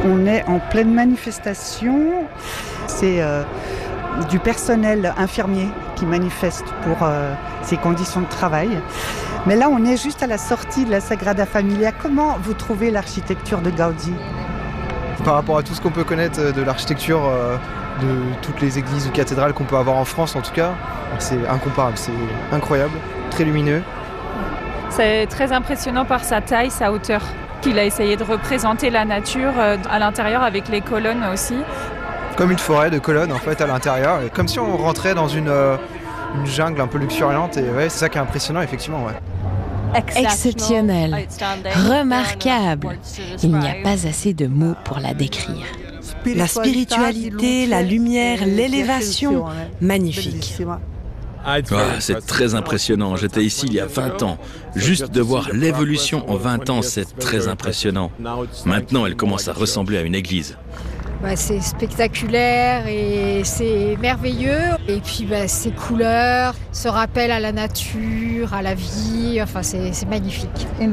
On est en pleine manifestation. C'est du personnel infirmier qui manifeste pour ses conditions de travail. Mais là, on est juste à la sortie de la Sagrada Familia. Comment vous trouvez l'architecture de Gaudi ? Par rapport à tout ce qu'on peut connaître de l'architecture de toutes les églises ou cathédrales qu'on peut avoir en France, en tout cas, c'est incomparable, c'est incroyable, très lumineux. C'est très impressionnant par sa taille, sa hauteur. Il a essayé de représenter la nature à l'intérieur avec les colonnes aussi. Comme une forêt de colonnes en fait à l'intérieur, et comme si on rentrait dans une jungle un peu luxuriante, et ouais, c'est ça qui est impressionnant effectivement. Ouais. Exceptionnel, remarquable. Il n'y a pas assez de mots pour la décrire. La spiritualité, la lumière, l'élévation, magnifique. C'est très impressionnant. J'étais ici il y a 20 ans. Juste de voir l'évolution en 20 ans, c'est très impressionnant. Maintenant, elle commence à ressembler à une église. C'est spectaculaire et c'est merveilleux. Et puis ces couleurs, ce rappel à la nature, à la vie, c'est magnifique. Au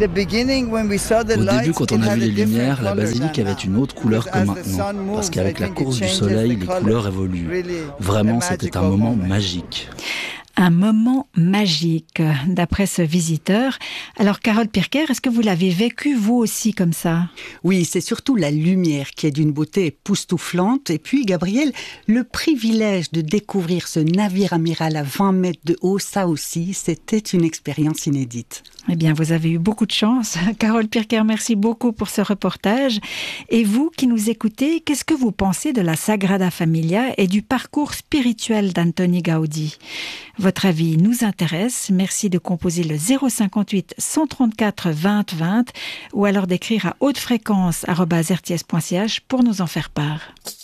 début, quand on a vu les lumières, la basilique avait une autre couleur que maintenant. Parce qu'avec la course du soleil, les couleurs évoluent. Vraiment, c'était un moment magique. Un moment magique, d'après ce visiteur. Alors, Carole Pirker, est-ce que vous l'avez vécu, vous aussi, comme ça ? Oui, c'est surtout la lumière qui est d'une beauté époustouflante. Et puis, Gabriel, le privilège de découvrir ce navire amiral à 20 mètres de haut, ça aussi, c'était une expérience inédite. Eh bien, vous avez eu beaucoup de chance. Carole Pirker, merci beaucoup pour ce reportage. Et vous qui nous écoutez, qu'est-ce que vous pensez de la Sagrada Familia et du parcours spirituel d'Antoni Gaudi ? Votre avis nous intéresse. Merci de composer le 058 134 20 20 ou alors d'écrire à hautefréquence@rts.ch pour nous en faire part.